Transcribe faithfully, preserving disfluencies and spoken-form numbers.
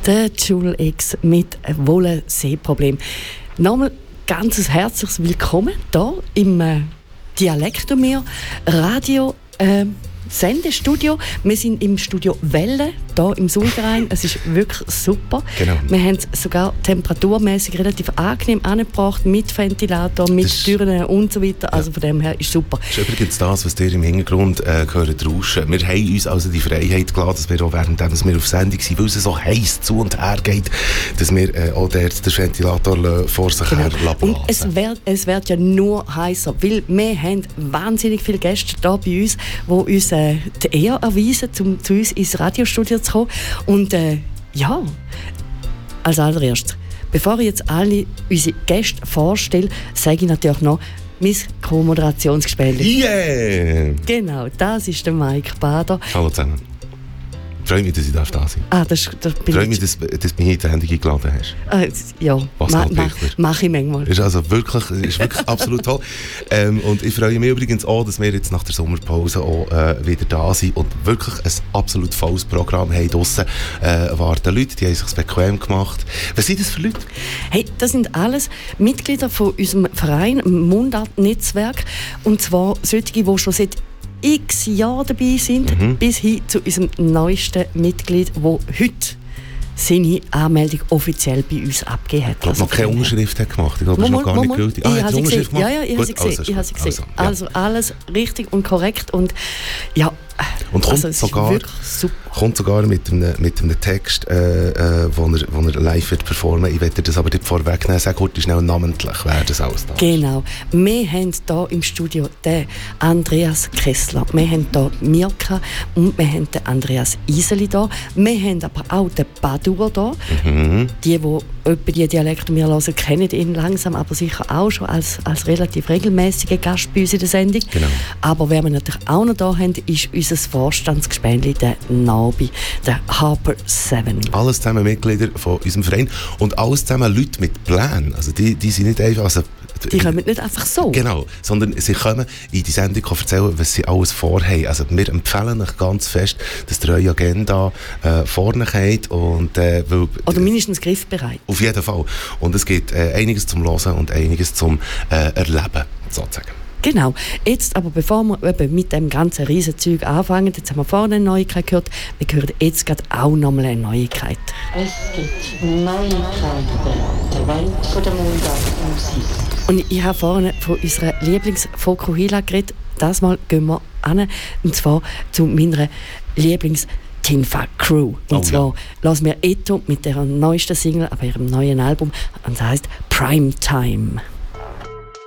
Der Jule X mit wohl Sehproblem. Nochmal ganz herzliches Willkommen hier im äh, Dialektomeer Radio äh, Sendestudio. Wir sind im Studio Welle, hier im Sulgerein. Es ist wirklich super. Genau. Wir haben es sogar temperaturmäßig relativ angenehm angebracht, mit Ventilator, mit das Türen und so weiter. Also von dem her ist super. Das ist übrigens das, was ihr im Hintergrund äh, gehört, rauschen. Wir haben uns also die Freiheit gelassen, dass wir auch während dass wir auf Sendung sind, weil es so heiß zu und her geht, dass wir äh, auch dort den Ventilator vor sich Genau. her blasen. Und es wird, es wird ja nur heißer, weil wir haben wahnsinnig viele Gäste hier bei uns, die uns äh, die Ehre erweisen, um zu uns ins Radiostudio zu kommen. Und äh, ja, als allererstes, bevor ich jetzt alle unsere Gäste vorstelle, sage ich natürlich noch mein Co-Moderationsgespräch. Yeah! Genau, das ist der Mike Bader. Hallo zusammen. Ich freue mich, dass ich da sein darf. Ah, das, das bin ich freue mich, dass, dass du mich in die Sendung eingeladen hast. Äh, ja, Was ma, halt ma, mache ich manchmal. Ist also wirklich, ist wirklich absolut toll. Ähm, und ich freue mich übrigens auch, dass wir jetzt nach der Sommerpause auch äh, wieder da sind und wirklich ein absolut volles Programm haben. Draussen äh, warten Leute, die haben es sich bequem gemacht. Was sind das für Leute? Hey, das sind alles Mitglieder von unserem Verein, Mundart-Netzwerk. Und zwar solche, die schon seit x Jahre dabei sind, mhm. bis hin zu unserem neuesten Mitglied, der heute seine Anmeldung offiziell bei uns abgegeben hat. Ich glaube, also noch keine Unterschrift hat gemacht. Ich glaube, das ist noch gar nicht gültig. Ah, ich habe sie gesehen. Ja, ja, ich habe sie gesehen. Also, ich habe sie gesehen. Also, ja. Also alles richtig und korrekt und ja, und kommt, also, sogar, kommt sogar mit einem, mit einem Text, äh, äh, wo, er, wo er live wird performen. Ich werde das aber nicht vorwegnehmen. Sag kurz schnell namentlich, wer das alles da ist. Genau. Wir haben hier im Studio den Andreas Kessler, wir haben hier Mirka und wir haben den Andreas Iseli da. Wir haben aber auch den Badur da. Mhm. Die, die etwa die Dialekte mir hören, kennen ihn langsam, aber sicher auch schon als, als relativ regelmäßiger Gast bei uns in der Sendung. Genau. Aber wer wir natürlich auch noch da haben, ist unser Vorstandsgespänli, der Nabi, der Harper Seven. Alles zusammen Mitglieder von unserem Verein und alles zusammen Leute mit Plänen. Also die, die sind nicht einfach... Also die kommen nicht einfach so. Genau, sondern sie kommen in die Sendung erzählen, was sie alles vorhaben. Also wir empfehlen euch ganz fest, dass ihr eure Agenda äh, vorne habt. Und, äh, weil, oder mindestens griffbereit. Auf jeden Fall. Und es gibt äh, einiges zum Hören und einiges zum äh, Erleben, sozusagen. Genau. Jetzt aber, bevor wir eben mit dem ganzen Riesenzeug anfangen, jetzt haben wir vorne eine Neuigkeit gehört, wir hören jetzt gerade auch nochmal eine Neuigkeit. Es gibt Neuigkeiten der Welt von der Mundartmusik. Und ich habe vorne von unserer Lieblings-Fokuhila geredet. Das Mal gehen wir an, und zwar zu meiner Lieblings-Tinfa-Crew. Und oh, zwar ja. lassen wir Eto mit ihrer neuesten Single, aber ihrem neuen Album, und das heisst Prime Time.